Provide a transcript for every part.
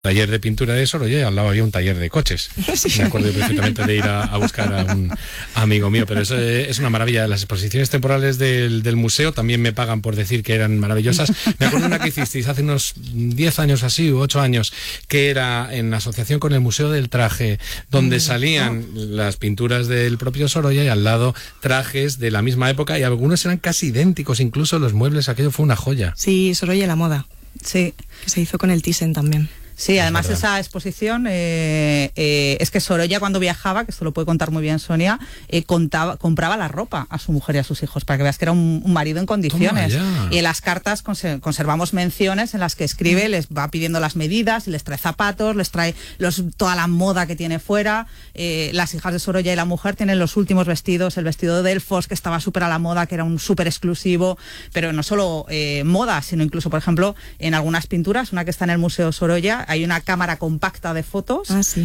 taller de pintura de Sorolla y al lado había un taller de coches. Me acuerdo perfectamente de ir a buscar a un amigo mío, pero eso es una maravilla. Las exposiciones temporales del museo también me pagan por decir que eran maravillosas. Me acuerdo de una que hicisteis hace unos 10 años así, u 8 años, que era en asociación con el Museo del Traje, donde salían las pinturas del propio Sorolla y al lado trajes de la misma época y algunos eran casi idénticos, incluso los muebles, aquello fue una joya. Sí, Sorolla la moda. Sí. Que se hizo con el Thyssen también. Sí, además esa exposición es que Sorolla cuando viajaba, que esto lo puede contar muy bien Sonia, compraba la ropa a su mujer y a sus hijos, para que veas que era un marido en condiciones. Y en las cartas conservamos menciones en las que escribe, les va pidiendo las medidas, les trae zapatos, les trae toda la moda que tiene fuera. Las hijas de Sorolla y la mujer tienen los últimos vestidos, el vestido de Delfos, que estaba súper a la moda, que era un súper exclusivo, pero no solo moda, sino incluso, por ejemplo, en algunas pinturas, una que está en el Museo Sorolla, hay una cámara compacta de fotos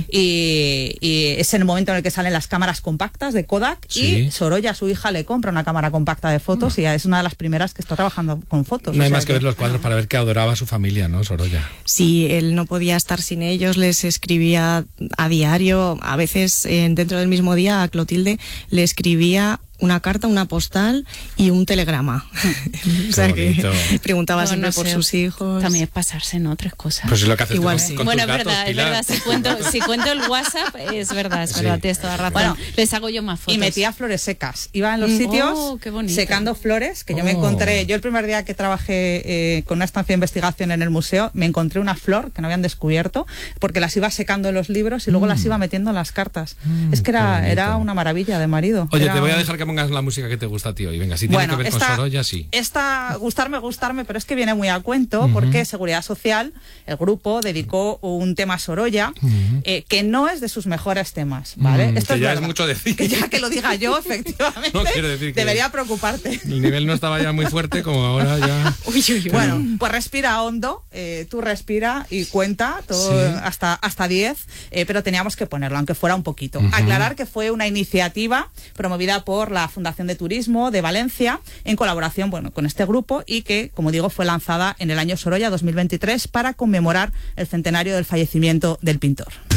y es en el momento en el que salen las cámaras compactas de Kodak y Sorolla, su hija, le compra una cámara compacta de fotos y es una de las primeras que está trabajando con fotos. No hay más que ver los cuadros para ver que adoraba a su familia, ¿no, Sorolla? Sí, él no podía estar sin ellos, les escribía a diario, a veces dentro del mismo día a Clotilde le escribía una carta, una postal y un telegrama. O sea que preguntaba siempre por sus hijos. También es pasarse, ¿no? 3 cosas. Pues es lo que haces igual con tus bueno, gatos, es verdad. Si cuento el WhatsApp, es verdad, tienes toda razón. Bueno, les hago yo más fotos. Y metía flores secas. Iba en los sitios secando flores, que yo me encontré, yo el primer día que trabajé con una estancia de investigación en el museo, me encontré una flor que no habían descubierto, porque las iba secando en los libros y luego las iba metiendo en las cartas. Es que era una maravilla de marido. Oye, te voy a dejar que pongas la música que te gusta a ti hoy. Venga, si tiene que ver con Sorolla, sí. Esta, gustarme, pero es que viene muy a cuento, porque Seguridad Social, el grupo, dedicó un tema a Sorolla, que no es de sus mejores temas, ¿vale? Esto que es ya verdad. Es mucho decir. Que ya que lo diga yo, efectivamente, no quiero decir que debería preocuparte. El nivel no estaba ya muy fuerte, como ahora ya... Bueno, pues respira hondo, tú respira y cuenta todo hasta 10, pero teníamos que ponerlo, aunque fuera un poquito. Aclarar que fue una iniciativa promovida por la Fundación de Turismo de Valencia, en colaboración con este grupo, y que, como digo, fue lanzada en el año Sorolla 2023 para conmemorar el centenario del fallecimiento del pintor.